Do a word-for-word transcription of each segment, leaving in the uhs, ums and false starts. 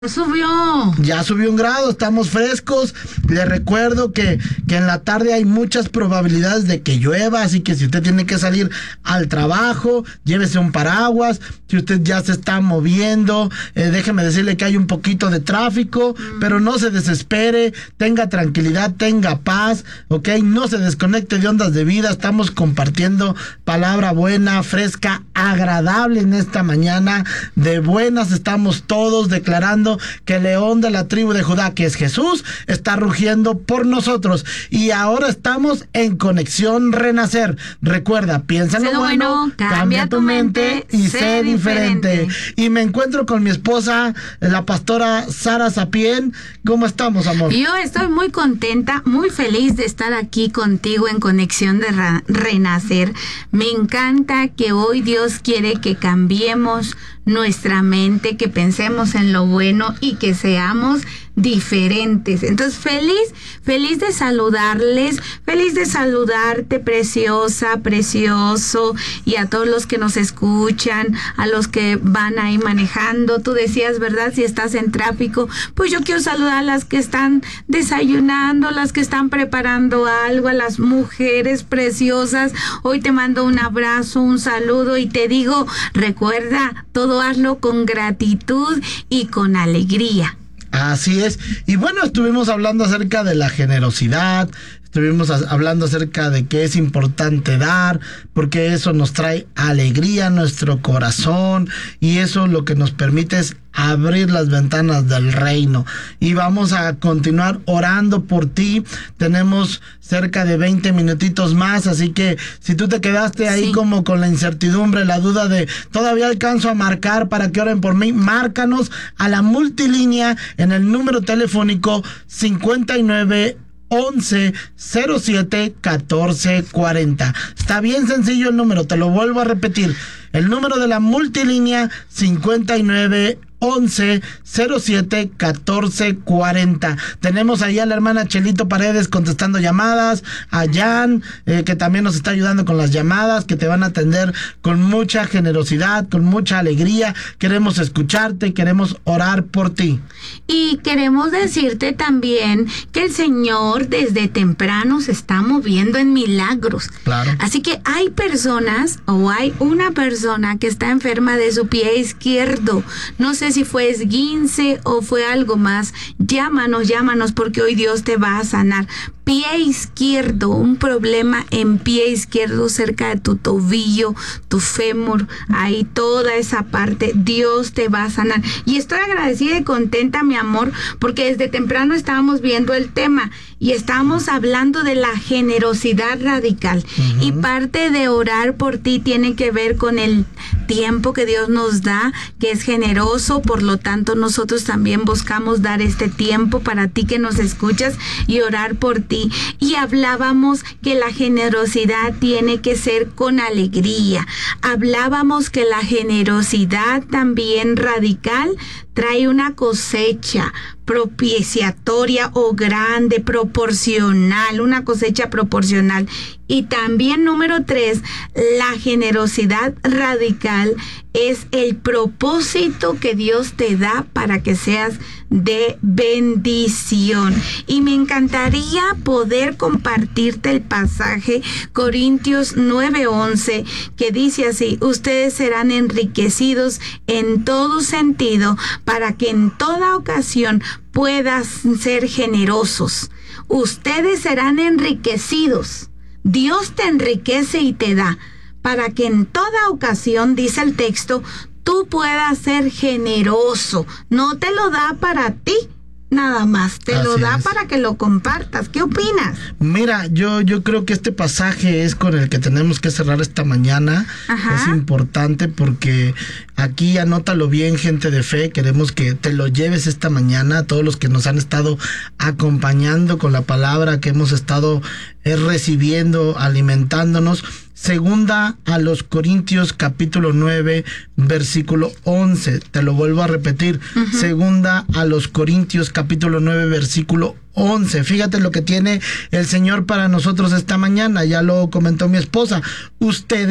Subió. Ya subió un grado, estamos frescos. Le recuerdo que, que en la tarde hay muchas probabilidades de que llueva, así que si usted tiene que salir al trabajo, llévese un paraguas. Si usted ya se está moviendo, eh, déjeme decirle que hay un poquito de tráfico, mm. pero no se desespere, tenga tranquilidad, tenga paz, ¿ok? No se desconecte de Ondas de Vida. Estamos compartiendo palabra buena, fresca, agradable en esta mañana. De buenas estamos todos declarando que el león de la tribu de Judá, que es Jesús, está rugiendo por nosotros. Y ahora estamos en Conexión Renacer. Recuerda, piensa en lo bueno, bueno, cambia tu mente y sé diferente. Y me encuentro con mi esposa, la pastora Sara Sapien. ¿Cómo estamos, amor? Yo estoy muy contenta, muy feliz de estar aquí contigo en Conexión de Ra- Renacer. Me encanta que hoy Dios quiere que cambiemos nuestra mente, que pensemos en lo bueno y que seamos diferentes. Entonces, feliz, feliz de saludarles, feliz de saludarte, preciosa, precioso, y a todos los que nos escuchan, a los que van ahí manejando. Tú decías, ¿verdad? Si estás en tráfico, pues yo quiero saludar a las que están desayunando, las que están preparando algo, a las mujeres preciosas. Hoy te mando un abrazo, un saludo y te digo, recuerda, todo hazlo con gratitud y con alegría. Así es. Y bueno, estuvimos hablando acerca de la generosidad, estuvimos a- hablando acerca de que es importante dar, porque eso nos trae alegría a nuestro corazón y eso lo que nos permite es abrir las ventanas del reino. Y vamos a continuar orando por ti. Tenemos cerca de veinte minutitos más, así que si tú te quedaste ahí sí. como con la incertidumbre, la duda de todavía alcanzo a marcar para que oren por mí, márcanos a la multilínea en el número telefónico cincuenta y nueve once cero siete catorce cuarenta. Está bien sencillo el número, te lo vuelvo a repetir. El número de la multilínea cincuenta y nueve once cero siete catorce cuarenta. Tenemos ahí a la hermana Chelito Paredes contestando llamadas, a Jan, eh, que también nos está ayudando con las llamadas, que te van a atender con mucha generosidad, con mucha alegría. Queremos escucharte, queremos orar por ti. Y queremos decirte también que el Señor desde temprano se está moviendo en milagros. Claro. Así que hay personas o hay una persona que está enferma de su pie izquierdo. No sé si fue esguince o fue algo más. Llámanos, llámanos porque hoy Dios te va a sanar. Pie izquierdo, un problema en pie izquierdo cerca de tu tobillo, tu fémur, ahí toda esa parte, Dios te va a sanar. Y estoy agradecida y contenta, mi amor, porque desde temprano estábamos viendo el tema y estábamos hablando de la generosidad radical. Uh-huh. Y parte de orar por ti tiene que ver con el tiempo que Dios nos da, que es generoso, por lo tanto nosotros también buscamos dar este tiempo para ti que nos escuchas y orar por ti. Y hablábamos que la generosidad tiene que ser con alegría. Hablábamos que la generosidad también radical trae una cosecha propiciatoria o grande, proporcional, una cosecha proporcional. Y también número tres, la generosidad radical es el propósito que Dios te da para que seas de bendición. Y me encantaría poder compartirte el pasaje Corintios nueve once, que dice así: ustedes serán enriquecidos en todo sentido para que en toda ocasión puedan ser generosos. Ustedes serán enriquecidos. Dios te enriquece y te da para que en toda ocasión, dice el texto, tú puedas ser generoso. No te lo da para ti nada más, te Así lo da es. Para que lo compartas. ¿Qué opinas? Mira, yo, yo creo que este pasaje es con el que tenemos que cerrar esta mañana. Ajá. Es importante porque aquí, anótalo bien, gente de fe, queremos que te lo lleves esta mañana, todos los que nos han estado acompañando con la palabra que hemos estado eh, recibiendo, alimentándonos. Segunda a los Corintios capítulo nueve versículo once, te lo vuelvo a repetir. Uh-huh. Segunda a los Corintios capítulo nueve versículo once. Fíjate lo que tiene el Señor para nosotros esta mañana, ya lo comentó mi esposa. Ustedes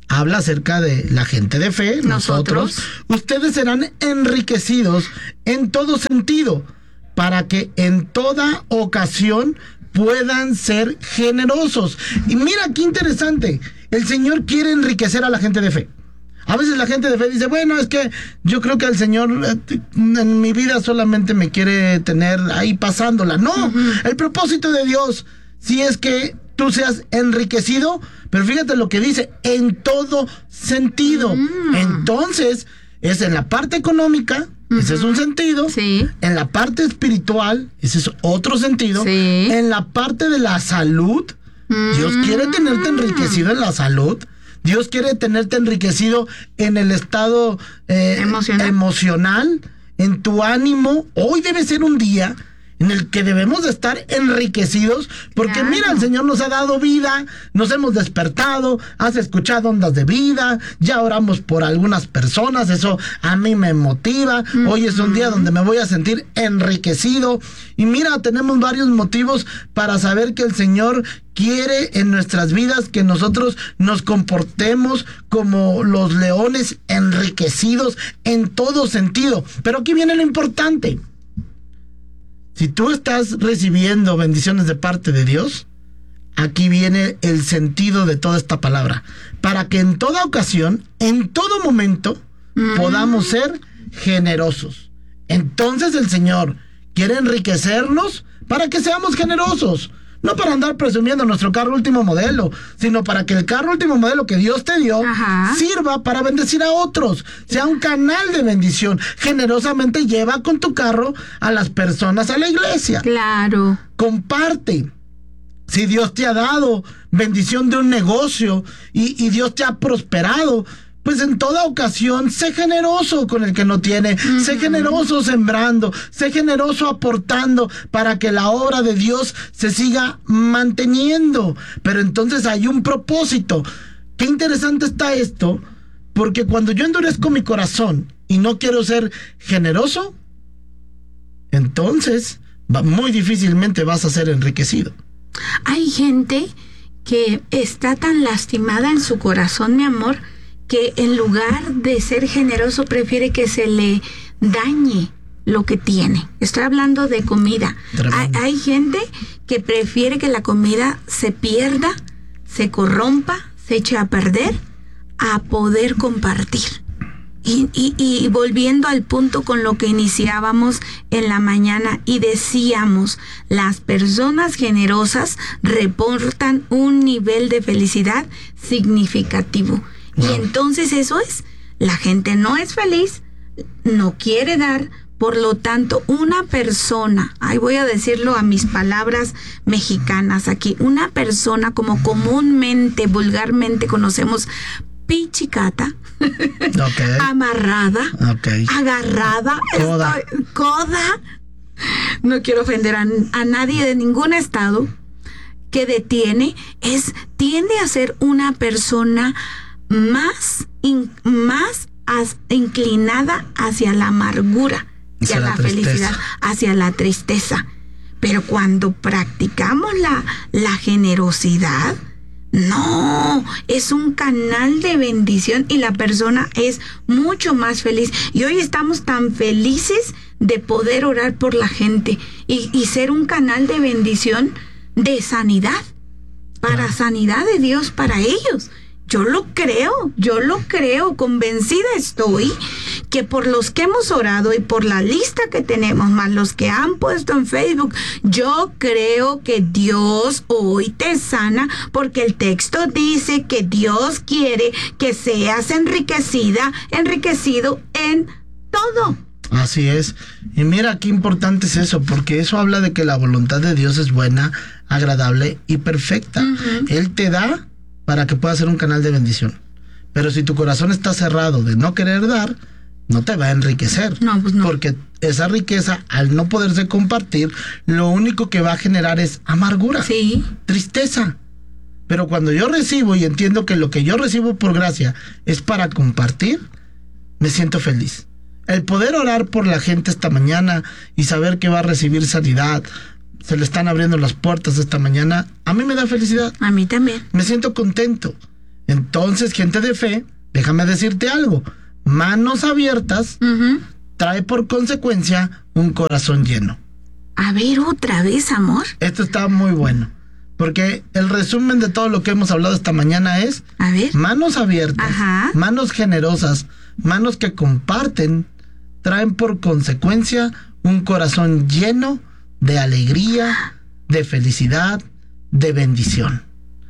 habla acerca de la gente de fe, nosotros. nosotros. Ustedes serán enriquecidos en todo sentido, para que en toda ocasión puedan ser generosos. Y mira qué interesante, el Señor quiere enriquecer a la gente de fe. A veces la gente de fe dice, bueno, es que yo creo que el Señor en mi vida solamente me quiere tener ahí pasándola. No, uh-huh. El propósito de Dios, si es que tú seas enriquecido, pero fíjate lo que dice, en todo sentido. Uh-huh. Entonces, es en la parte económica, uh-huh. Ese es un sentido. Sí. En la parte espiritual, ese es otro sentido. Sí. En la parte de la salud, uh-huh. Dios quiere tenerte enriquecido en la salud. Dios quiere tenerte enriquecido en el estado eh, emocional. emocional, en tu ánimo. Hoy debe ser un día en el que debemos de estar enriquecidos, porque claro. Mira, el Señor nos ha dado vida, nos hemos despertado, has escuchado ondas de vida, ya oramos por algunas personas, eso a mí me motiva. Uh-huh. Hoy es un día donde me voy a sentir enriquecido, y mira, tenemos varios motivos para saber que el Señor quiere en nuestras vidas que nosotros nos comportemos como los leones enriquecidos en todo sentido. Pero aquí viene lo importante. Si tú estás recibiendo bendiciones de parte de Dios, aquí viene el sentido de toda esta palabra. Para que en toda ocasión, en todo momento, mm. podamos ser generosos. Entonces el Señor quiere enriquecernos para que seamos generosos. No para andar presumiendo nuestro carro último modelo, sino para que el carro último modelo que Dios te dio Ajá. sirva para bendecir a otros, sea un canal de bendición. Generosamente lleva con tu carro a las personas a la iglesia. Claro. Comparte. Si Dios te ha dado bendición de un negocio y, y Dios te ha prosperado, pues en toda ocasión, sé generoso con el que no tiene, uh-huh. sé generoso sembrando, sé generoso aportando para que la obra de Dios se siga manteniendo. Pero entonces hay un propósito. Qué interesante está esto, porque cuando yo endurezco mi corazón y no quiero ser generoso, entonces va, muy difícilmente vas a ser enriquecido. Hay gente que está tan lastimada en su corazón, mi amor, que en lugar de ser generoso prefiere que se le dañe lo que tiene. Estoy hablando de comida. Hay, hay gente que prefiere que la comida se pierda, se corrompa, se eche a perder, a poder compartir. Y, y, y volviendo al punto con lo que iniciábamos en la mañana y decíamos, las personas generosas reportan un nivel de felicidad significativo. Wow. Y entonces eso es, la gente no es feliz, no quiere dar, por lo tanto, una persona, ahí voy a decirlo a mis palabras mexicanas aquí, una persona como comúnmente, vulgarmente conocemos, pichicata, okay. amarrada, okay. agarrada, coda. Estoy, coda, no quiero ofender a, a nadie de ningún estado, que detiene, es, tiende a ser una persona más, in, más as, inclinada hacia la amargura, hacia, hacia la, la felicidad, hacia la tristeza. Pero cuando practicamos la, la generosidad, no, es un canal de bendición y la persona es mucho más feliz. Y hoy estamos tan felices de poder orar por la gente y, y ser un canal de bendición, de sanidad, para ah. sanidad de Dios para ellos. Yo lo creo, yo lo creo, convencida estoy que por los que hemos orado y por la lista que tenemos, más los que han puesto en Facebook, yo creo que Dios hoy te sana, porque el texto dice que Dios quiere que seas enriquecida, enriquecido en todo. Así es. Y mira qué importante es eso, porque eso habla de que la voluntad de Dios es buena, agradable y perfecta. Uh-huh. Él te da para que pueda ser un canal de bendición. Pero si tu corazón está cerrado de no querer dar, no te va a enriquecer. No, pues no. Porque esa riqueza, al no poderse compartir, lo único que va a generar es amargura, sí, tristeza. Pero cuando yo recibo y entiendo que lo que yo recibo por gracia es para compartir, me siento feliz. El poder orar por la gente esta mañana y saber que va a recibir sanidad, se le están abriendo las puertas esta mañana, a mí me da felicidad. A mí también. Me siento contento. Entonces, gente de fe, déjame decirte algo. Manos abiertas uh-huh. trae por consecuencia un corazón lleno. A ver, otra vez, amor. Esto está muy bueno. Porque el resumen de todo lo que hemos hablado esta mañana es... A ver. Manos abiertas, Ajá. manos generosas, manos que comparten, traen por consecuencia un corazón lleno de alegría, de felicidad, de bendición.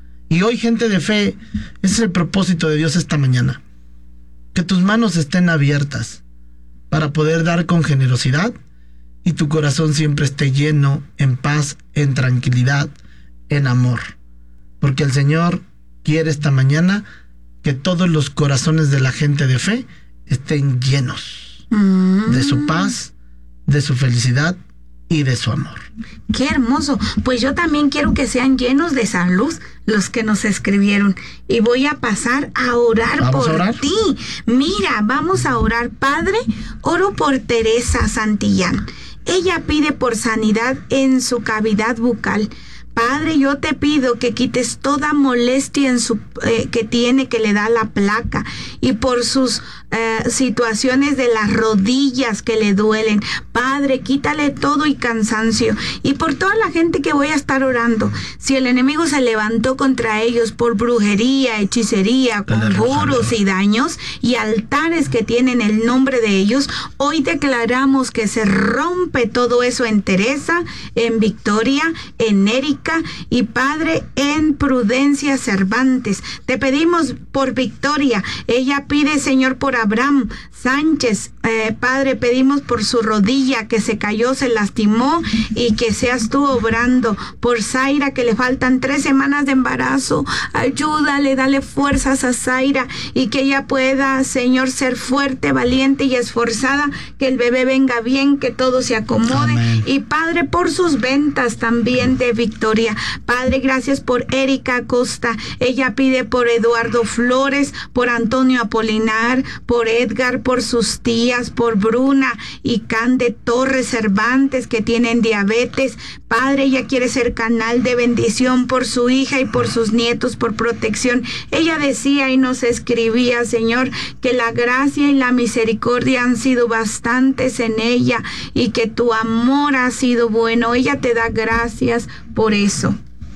Y hoy, gente de fe, ese es el propósito de Dios esta mañana. Que tus manos estén abiertas para poder dar con generosidad y tu corazón siempre esté lleno en paz, en tranquilidad, en amor. Porque el Señor quiere esta mañana que todos los corazones de la gente de fe estén llenos mm. de su paz, de su felicidad y de su amor. ¡Qué hermoso! Pues yo también quiero que sean llenos de salud los que nos escribieron. Y voy a pasar a orar ¿Vamos por a orar? ti. Mira, vamos a orar. Padre, oro por Teresa Santillán. Ella pide por sanidad en su cavidad bucal. Padre, yo te pido que quites toda molestia en su, eh, que tiene, que le da la placa, y por sus eh, situaciones de las rodillas que le duelen. Padre, quítale todo y cansancio. Y por toda la gente que voy a estar orando, si el enemigo se levantó contra ellos por brujería, hechicería, conjuros y daños y altares que tienen el nombre de ellos, hoy declaramos que se rompe todo eso en Teresa, en Victoria, en Erika, y Padre, en Prudencia Cervantes. Te pedimos por Victoria. Ella pide, Señor, por Abraham Sánchez. Eh, Padre, pedimos por su rodilla que se cayó, se lastimó, y que seas tú obrando. Por Zaira, que le faltan tres semanas de embarazo. Ayúdale, dale fuerzas a Zaira, y que ella pueda, Señor, ser fuerte, valiente y esforzada, que el bebé venga bien, que todo se acomode. Amén. Y Padre, por sus ventas también de Victoria. Padre, gracias por Erika Acosta. Ella pide por Eduardo Flores, por Antonio Apolinar, por Edgar, por sus tías, por Bruna y Cande Torres Cervantes, que tienen diabetes. Padre, ella quiere ser canal de bendición por su hija y por sus nietos, por protección. Ella decía y nos escribía, Señor, que la gracia y la misericordia han sido bastantes en ella y que tu amor ha sido bueno. Ella te da gracias por eso.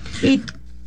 Y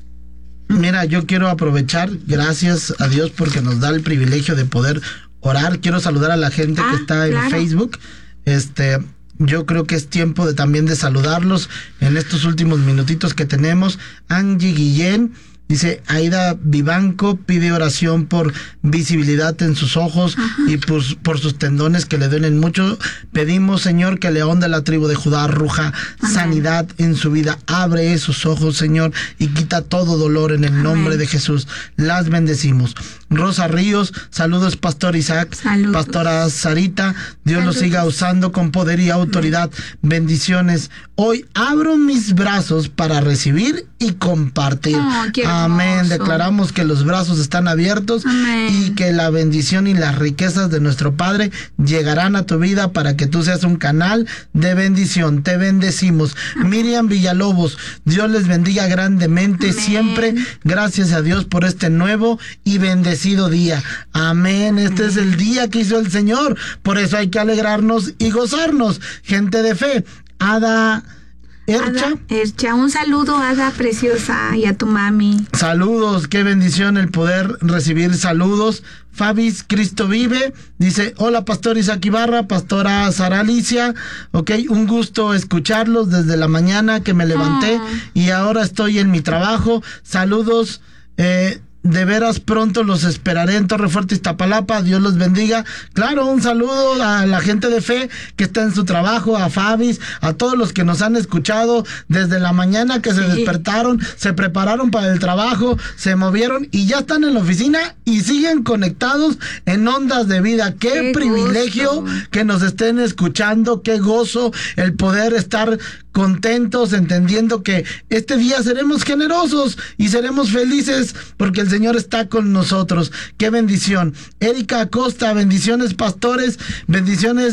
mira, yo quiero aprovechar, gracias a Dios porque nos da el privilegio de poder orar. Quiero saludar a la gente ah, que está en claro. Facebook. Este, yo creo que es tiempo de también de saludarlos en estos últimos minutitos que tenemos. Angie Guillén dice: Aida Vivanco pide oración por visibilidad en sus ojos Ajá. y por, por sus tendones que le duelen mucho. Pedimos, Señor, que León de la tribu de Judá arroja Amén. sanidad en su vida. Abre esos ojos, Señor, y quita todo dolor en el Amén. nombre de Jesús. Las bendecimos. Rosa Ríos, saludos, Pastor Isaac. Saludos. Pastora Sarita, Dios saludos. Los siga usando con poder y autoridad. Amén. Bendiciones. Hoy abro mis brazos para recibir y compartir. Oh, Amén. Declaramos que los brazos están abiertos Amén. y que la bendición y las riquezas de nuestro Padre llegarán a tu vida para que tú seas un canal de bendición. Te bendecimos. Amén. Miriam Villalobos, Dios les bendiga grandemente Amén. siempre. Gracias a Dios por este nuevo y bendecido día. Amén. Este Amén. es el día que hizo el Señor. Por eso hay que alegrarnos y gozarnos. Gente de fe. Ada Ercha. Ada Ercha, un saludo, Ada preciosa, y a tu mami. Saludos, qué bendición el poder recibir saludos. Fabis Cristo Vive dice: hola, Pastor Isaac Ibarra, Pastora Sara Alicia, ok, un gusto escucharlos desde la mañana que me levanté oh. y ahora estoy en mi trabajo. Saludos, eh, de veras pronto los esperaré en Torrefuerte, Iztapalapa. Dios los bendiga. Claro, un saludo a la gente de fe que está en su trabajo, a Fabis, a todos los que nos han escuchado desde la mañana, que sí. se despertaron, se prepararon para el trabajo, se movieron y ya están en la oficina y siguen conectados en Ondas de Vida. Qué, qué privilegio gusto. Que nos estén escuchando, qué gozo el poder estar contentos, entendiendo que este día seremos generosos y seremos felices porque el Señor está con nosotros. Qué bendición. Erika Acosta, bendiciones, pastores, bendiciones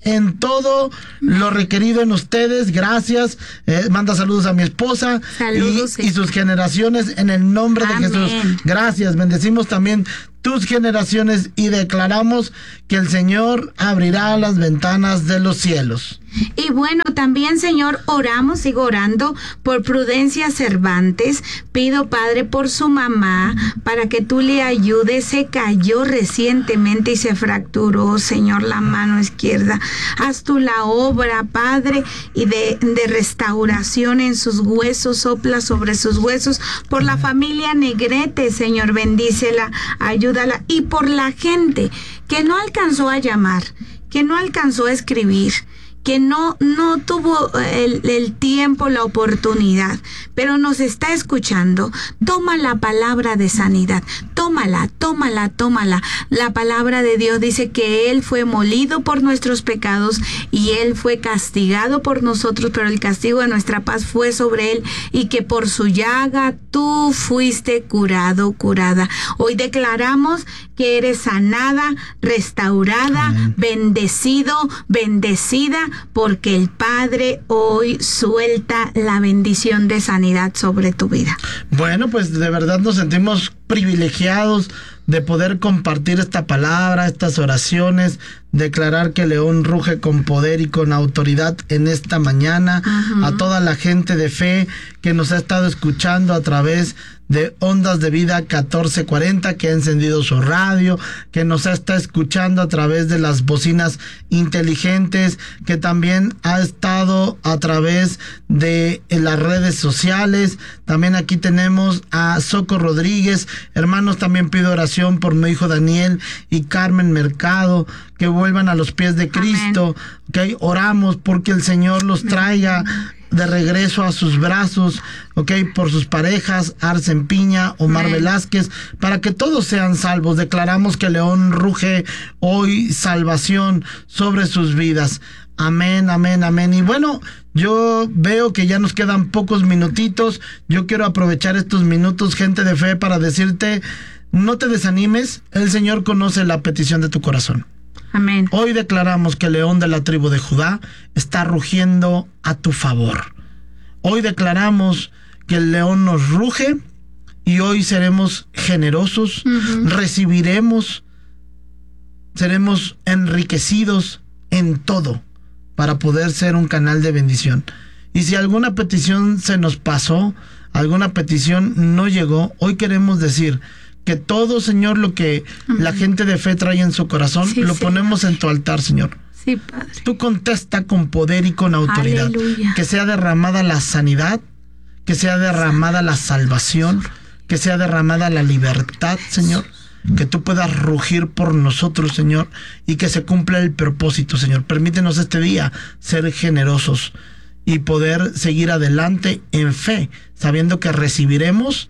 en todo lo requerido en ustedes. Gracias. Eh, manda saludos a mi esposa saludos, y, y sus generaciones en el nombre Amén. de Jesús. Gracias. Bendecimos también tus generaciones y declaramos que el Señor abrirá las ventanas de los cielos. Y bueno, también, Señor, oramos, sigo orando por Prudencia Cervantes. Pido, Padre, por su mamá, para que tú le ayudes. Se cayó recientemente y se fracturó, Señor, la mano izquierda. Haz tú la obra, Padre, y de, de restauración en sus huesos, sopla sobre sus huesos. Por la familia Negrete, Señor, bendícela, ayúdala. Y por la gente que no alcanzó a llamar, que no alcanzó a escribir, que no, no tuvo el, el tiempo, la oportunidad, pero nos está escuchando. Toma la palabra de sanidad, tómala, tómala, tómala. La palabra de Dios dice que Él fue molido por nuestros pecados y Él fue castigado por nosotros, pero el castigo de nuestra paz fue sobre Él y que por su llaga tú fuiste curado, curada. Hoy declaramos que eres sanada, restaurada, Amén. Bendecido, bendecida, porque el Padre hoy suelta la bendición de sanidad sobre tu vida. Bueno, pues de verdad nos sentimos privilegiados de poder compartir esta palabra, estas oraciones, declarar que León ruge con poder y con autoridad en esta mañana. Uh-huh. A toda la gente de fe que nos ha estado escuchando a través de Ondas de Vida catorce cuarenta, que ha encendido su radio, que nos está escuchando a través de las bocinas inteligentes, que también ha estado a través de las redes sociales. También aquí tenemos a Soco Rodríguez. Hermanos, también pido oración por mi hijo Daniel y Carmen Mercado, que vuelvan a los pies de Cristo. Okay, oramos porque el Señor los traiga de regreso a sus brazos, ok, por sus parejas, Arsen Piña, Omar Amén. Velázquez, para que todos sean salvos. Declaramos que León ruge hoy salvación sobre sus vidas. Amén, amén, amén. Y bueno, yo veo que ya nos quedan pocos minutitos. Yo quiero aprovechar estos minutos, gente de fe, para decirte, no te desanimes, el Señor conoce la petición de tu corazón. Amén. Hoy declaramos que el león de la tribu de Judá está rugiendo a tu favor. Hoy declaramos que el león nos ruge y hoy seremos generosos, uh-huh. recibiremos, seremos enriquecidos en todo para poder ser un canal de bendición. Y si alguna petición se nos pasó, alguna petición no llegó, hoy queremos decir que todo, Señor, lo que uh-huh. la gente de fe trae en su corazón, sí, lo sí. ponemos en tu altar, Señor. Sí, Padre. Tú contesta con poder y con autoridad. Aleluya. Que sea derramada la sanidad, que sea derramada la salvación, que sea derramada la libertad, Señor. Que tú puedas rugir por nosotros, Señor, y que se cumpla el propósito, Señor. Permítenos este día ser generosos y poder seguir adelante en fe, sabiendo que recibiremos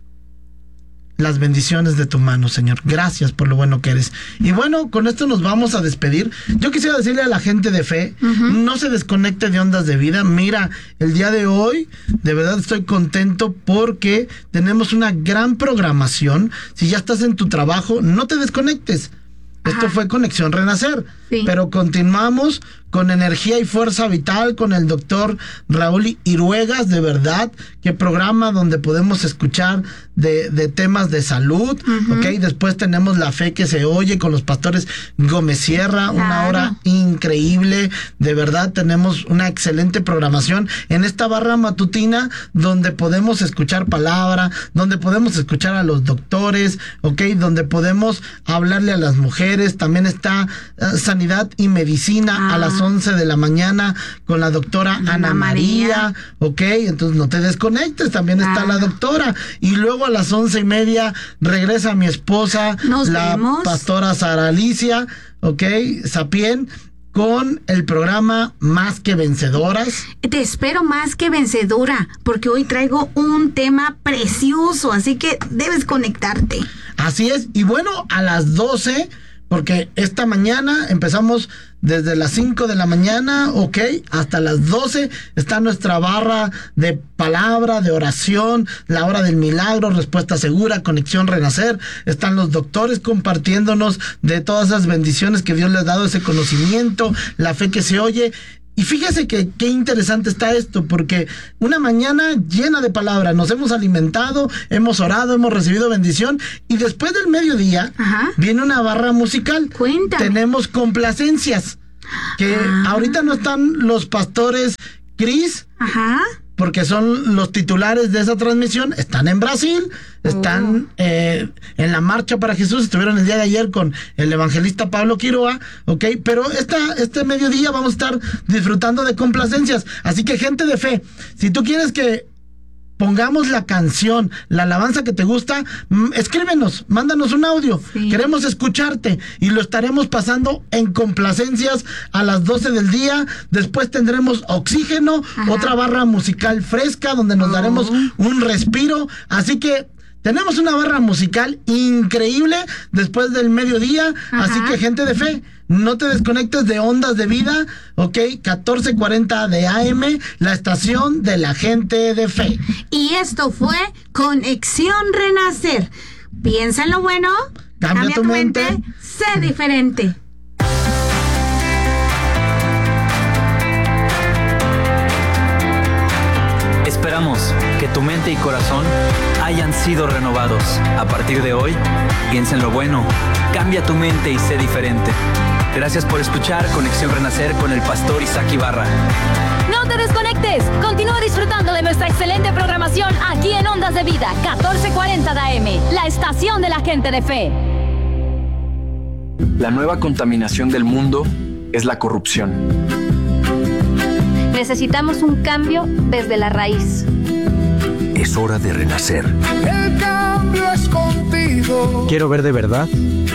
las bendiciones de tu mano, Señor. Gracias por lo bueno que eres. Y bueno, con esto nos vamos a despedir. Yo quisiera decirle a la gente de fe, uh-huh. no se desconecte de Ondas de Vida. Mira, el día de hoy, de verdad estoy contento porque tenemos una gran programación. Si ya estás en tu trabajo, no te desconectes. Ajá. Esto fue Conexión Renacer. Sí. Pero continuamos con energía y fuerza vital con el doctor Raúl Iruegas, de verdad, qué programa donde podemos escuchar de, de temas de salud, uh-huh. ok, después tenemos La Fe que se oye con los pastores Gómez Sierra, claro. una hora increíble, de verdad tenemos una excelente programación en esta barra matutina donde podemos escuchar palabra, donde podemos escuchar a los doctores, ok, donde podemos hablarle a las mujeres, también está uh, sanidad y medicina ah. a las once de la mañana con la doctora Ana, Ana María. María, ok, entonces no te desconectes, también ah. está la doctora, y luego a las once y media regresa mi esposa, Nos la vemos. pastora Sara Alicia, ok, Sapien, con el programa Más que Vencedoras. Te espero más que vencedora, porque hoy traigo un tema precioso, así que debes conectarte. Así es, y bueno, a las doce porque esta mañana empezamos desde las cinco de la mañana, ok, hasta las doce está nuestra barra de palabra, de oración, la hora del milagro, respuesta segura, conexión renacer. Están los doctores compartiéndonos de todas esas bendiciones que Dios les ha dado, ese conocimiento, la fe que se oye. Y fíjese que qué interesante está esto, porque una mañana llena de palabras, nos hemos alimentado, hemos orado, hemos recibido bendición, y después del mediodía Ajá. viene una barra musical. Cuéntame. Tenemos complacencias, que ah. ahorita no están los pastores Cris, Ajá. porque son los titulares de esa transmisión, están en Brasil, están oh. eh, en la Marcha para Jesús, estuvieron el día de ayer con el evangelista Pablo Quiroa, ok, pero esta, este mediodía vamos a estar disfrutando de complacencias, así que gente de fe, si tú quieres que pongamos la canción, la alabanza que te gusta, m- escríbenos, mándanos un audio, sí. queremos escucharte y lo estaremos pasando en complacencias a las doce del día. Después tendremos Oxígeno, Ajá. otra barra musical fresca donde nos oh. daremos un respiro, así que tenemos una barra musical increíble después del mediodía, Ajá. así que gente de fe, no te desconectes de Ondas de Vida, ok, catorce cuarenta de A M, la estación de la gente de fe. Y esto fue Conexión Renacer. Piensa en lo bueno, cambia, cambia tu, tu mente, mente, sé diferente. Esperamos que tu mente y corazón hayan sido renovados. A partir de hoy, piensa en lo bueno, cambia tu mente y sé diferente. Gracias por escuchar Conexión Renacer con el pastor Isaac Ibarra. No te desconectes, continúa disfrutando de nuestra excelente programación aquí en Ondas de Vida, catorce cuarenta de A M, la estación de la gente de fe. La nueva contaminación del mundo es la corrupción. Necesitamos un cambio desde la raíz. Es hora de renacer. El cambio es contigo. Quiero ver de verdad